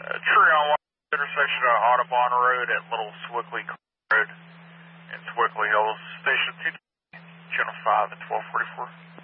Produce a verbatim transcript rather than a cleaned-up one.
Uh, Tree on one intersection of Audubon Road at Little Swickley Road in Swickley Hills, Station two, Channel five at twelve forty-four.